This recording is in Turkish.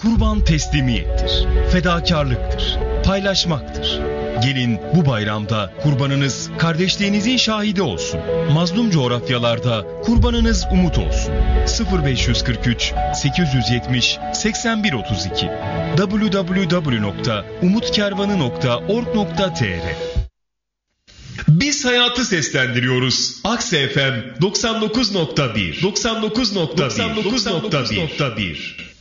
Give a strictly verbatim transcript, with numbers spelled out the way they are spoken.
Kurban teslimiyettir, fedakarlıktır, paylaşmaktır. Gelin bu bayramda kurbanınız kardeşliğinizin şahidi olsun. Mazlum coğrafyalarda kurbanınız umut olsun. sıfır beş kırk üç sekiz yüz yetmiş seksen bir otuz iki double-u double-u double-u nokta umutkervanı nokta org nokta tr. Biz hayatı seslendiriyoruz. Akse F M doksan dokuz nokta bir doksan dokuz nokta bir doksan dokuz nokta bir